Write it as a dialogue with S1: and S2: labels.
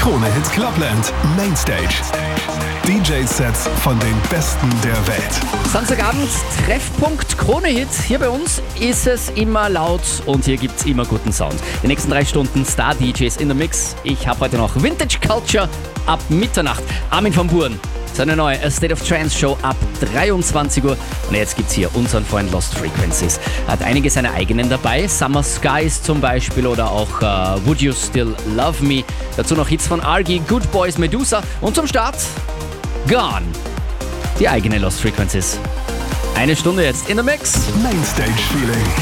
S1: Krone-Hit Clubland Mainstage. DJ-Sets von den Besten der Welt.
S2: Samstagabend, Treffpunkt Krone-Hit. Hier bei uns ist es immer laut und hier gibt's immer guten Sound. Die nächsten 3 Stunden Star-DJs in the Mix. Ich habe heute noch Vintage Culture ab Mitternacht. Armin van Buuren, seine neue A State of Trance Show ab 23 Uhr. Und jetzt gibt's hier unseren Freund Lost Frequencies. Hat einige seiner eigenen dabei. Summer Skies zum Beispiel oder auch Would You Still Love Me. Dazu noch Hits von Argy, Good Boys, Medusa. Und zum Start Gone. Die eigene Lost Frequencies. 1 Stunde jetzt in the Mix.
S1: Mainstage Feeling.